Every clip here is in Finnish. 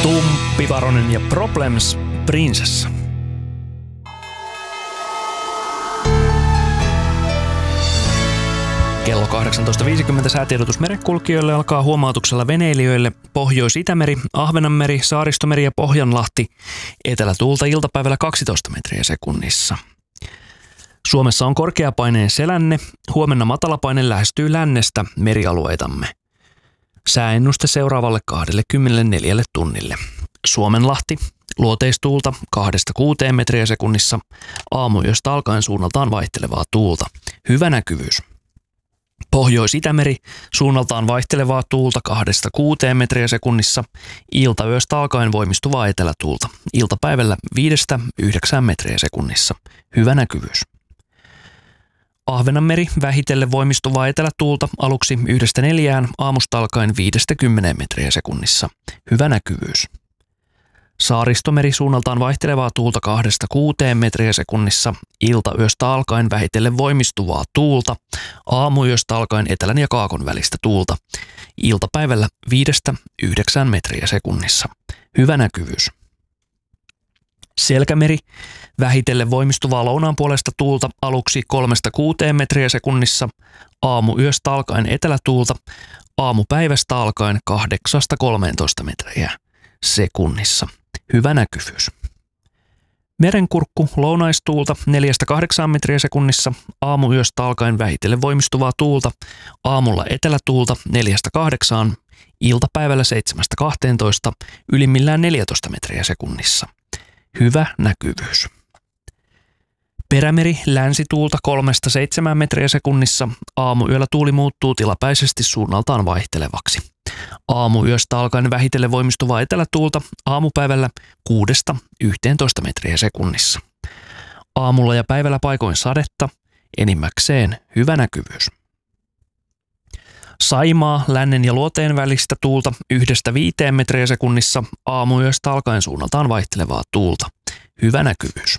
Tumppi Varonen ja Problems Princess. Kello 18.50 säätiedotus merenkulkijoille alkaa huomautuksella veneilijöille Pohjois-Itämeri, Ahvenanmeri, Saaristomeri ja Pohjanlahti. Etelätuulta iltapäivällä 12 metriä sekunnissa. Suomessa on korkeapaineen selänne. Huomenna matalapaine lähestyy lännestä merialueitamme. Sääennuste seuraavalle 24 tunnille. Suomenlahti, luoteistuulta 2-6 metriä sekunnissa. Aamuyöstä alkaen suunnaltaan vaihtelevaa tuulta. Hyvä näkyvyys. Pohjois-Itämeri, suunnaltaan vaihtelevaa tuulta 2-6 metriä sekunnissa. Iltayöstä alkaen voimistuvaa etelätuulta. Iltapäivällä 5-9 metriä sekunnissa. Hyvä näkyvyys. Ahvenanmeri, vähitellen voimistuvaa etelätuulta aluksi 1-4, aamusta alkaen 5-10 metriä sekunnissa. Hyvä näkyvyys. Saaristomeri, suunnaltaan vaihtelevaa tuulta 2-6 metriä sekunnissa. Iltayöstä alkaen vähitellen voimistuvaa tuulta. Aamuyöstä alkaen etelän ja kaakon välistä tuulta. Iltapäivällä 5-9 metriä sekunnissa. Hyvä näkyvyys. Selkämeri, vähitellen voimistuvaa lounaan puolesta tuulta aluksi 3-6 metriä sekunnissa. Aamuyöstä alkaen etelätuulta. Aamupäivästä alkaen 8-13 metriä sekunnissa. Hyvä näkyvyys. Merenkurkku, lounaistuulta 4-8 metriä sekunnissa. Aamuyöstä alkaen vähitellen voimistuvaa tuulta. Aamulla etelätuulta 4-8. Iltapäivällä 7-12. Ylimmillään 14 metriä sekunnissa. Hyvä näkyvyys. Perämeri, länsituulta 3-7 metriä sekunnissa. Aamuyöllä tuuli muuttuu tilapäisesti suunnaltaan vaihtelevaksi. Aamuyöstä alkaen vähitellen voimistuvaa etelätuulta. Aamupäivällä 6-11 metriä sekunnissa. Aamulla ja päivällä paikoin sadetta. Enimmäkseen hyvä näkyvyys. Saimaa, lännen ja luoteen välistä tuulta 1-5 metriä sekunnissa. Aamuyöstä alkaen suunnaltaan vaihtelevaa tuulta. Hyvä näkyvyys.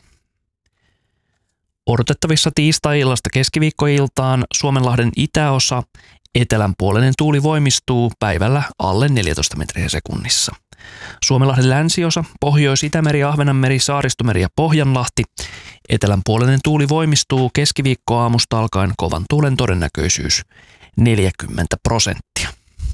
Odotettavissa tiistai-illasta keskiviikkoiltaan Suomenlahden itäosa. Etelänpuoleinen tuuli voimistuu päivällä alle 14 metriä sekunnissa. Suomenlahden länsiosa, Pohjois-Itämeri, Ahvenanmeri, Saaristomeri ja Pohjanlahti. Etelänpuoleinen tuuli voimistuu keskiviikkoaamusta alkaen kovan tuulen todennäköisyys 40%.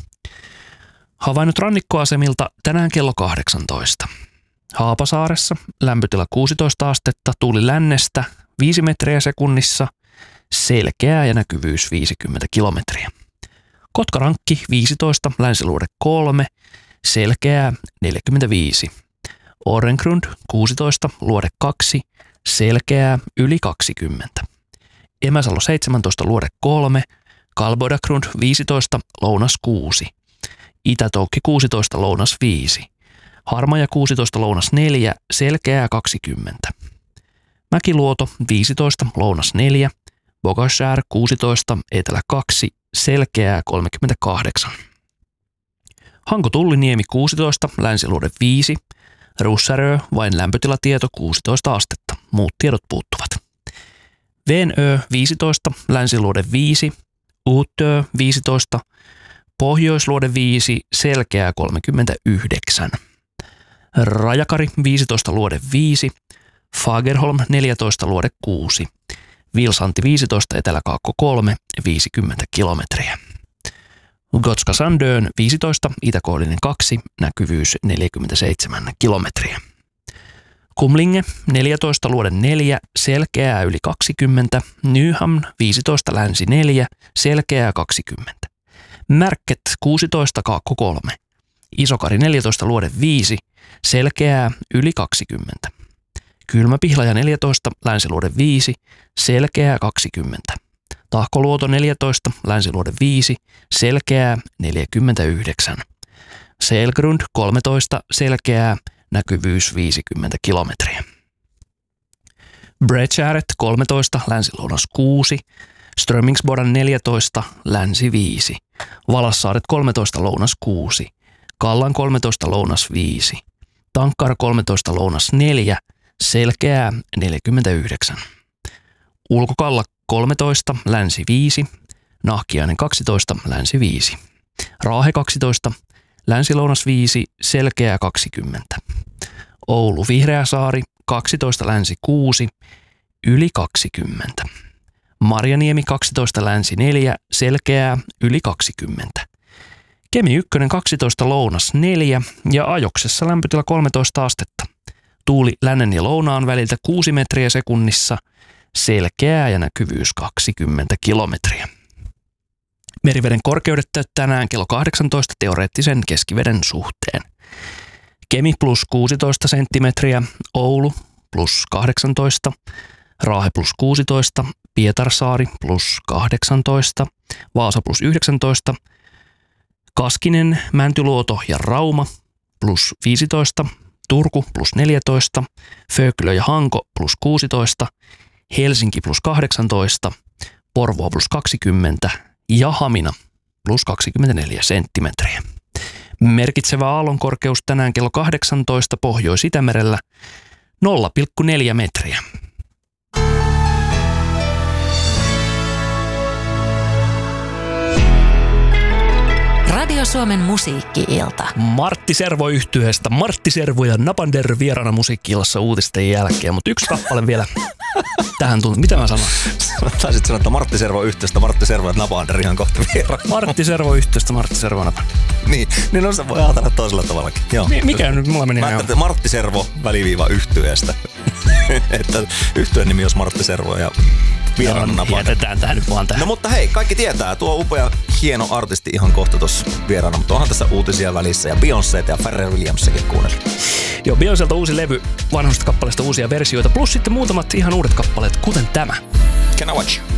Havainnot rannikkoasemilta tänään kello 18. Haapasaaressa lämpötila 16 astetta, tuuli lännestä 5 metriä sekunnissa, selkeää ja näkyvyys 50 kilometriä. Kotkarankki 15, länsiluode 3, selkeää 45. Orrengrund 16, luode 2, selkeää yli 20. Emäsalo 17, luode 3, Kalbodagrund 15, lounas 6. Itätoukki 16, lounas 5. Harmaja 16, lounas 4, selkeää 20. Mäkiluoto 15, lounas 4. Bogashär 16, etelä 2, selkeää 38. Hanko-Tulliniemi 16, länsiluode 5. Russärö, vain lämpötilatieto 16 astetta. Muut tiedot puuttuvat. Venö 15, länsiluode 5. Uutö 15, pohjoisluode 5, selkeää 39. Rajakari 15, luode 5. Fagerholm 14, luode 6. Vilsanti 15, eteläkaakko 3, 50 kilometriä. Gotska Sandön 15, itäkoillinen 2, näkyvyys 47 kilometriä. Kumlinge 14, luode 4, selkeää yli 20. Nyhamn 15, länsi 4, selkeää 20. Märket 16, kaakko 3. Isokari 14, luode 5, selkeää yli 20. Kylmäpihlaja 14, länsiluode 5, selkeää 20. Tahkoluoto 14, länsiluode 5, selkeää 49. Selgrund 13, selkeää, näkyvyys 50 kilometriä. Bredgäret 13, länsilounas 6, Strömingsbodan 14, länsi 5. Valassaaret 13, lounas 6, Kallan 13, lounas 5. Tankkar 13, lounas 4, selkeää 49. Ulkokalla 13, länsi 5, Nahkiainen 12, länsi 5. Raahe 12, Länsi-Lounas 5, selkeää 20. Oulu Vihreäsaari 12, länsi 6, yli 20. Marjaniemi 12, länsi 4, selkeää yli 20. Kemi 1, 12, lounas 4 ja Ajoksessa lämpötila 13 astetta. Tuuli lännen ja lounaan väliltä 6 metriä sekunnissa, selkeää ja näkyvyys 20 kilometriä. Meriveden korkeudet tänään kello 18 teoreettisen keskiveden suhteen. Kemi plus 16 senttimetriä, Oulu plus 18, Raahe plus 16, Pietarsaari plus 18, Vaasa plus 19, Kaskinen, Mäntyluoto ja Rauma plus 15, Turku plus 14, Föglö ja Hanko plus 16, Helsinki plus 18, Porvoo plus 20 ja Hamina plus 24 senttimetriä. Merkitsevä aallonkorkeus tänään kello 18 Pohjois-Itämerellä 0,4 metriä. Radio Suomen musiikki-ilta. Martti Servo -yhtyeestä. Martti Servo ja Napander vieraana musiikki-illassa uutisten jälkeen, mutta yksi kappale vielä tähän tuntuu. Mitä mä sanon? Taisit sanoa, että Martti Servo -yhtyeestä Martti Servo ja Napander ihan kohta vieraana. Martti Servo -yhtyeestä Martti Servo ja Napander. Niin no se voi ajatella toisella tavallakin. Joo. Mikä nyt mulla meni? Mä ajattelin, että Martti Servo _yhtyeestä. Että yhtyeen nimi olisi Martti Servo ja vieraana Napander. Jätetään tähän nyt vaan tähän. No mutta hei, kaikki tietää, tuo upea hieno artisti ihan kohta tuossa vieraana, mutta onhan tässä uutisia välissä ja Beyoncéta ja Pharrell Williamsiakin kuunnella. Joo, Beyoncélta uusi levy, vanhoista kappaleista uusia versioita, plus sitten muutamat ihan uudet kappaleet, kuten tämä. Can I watch you?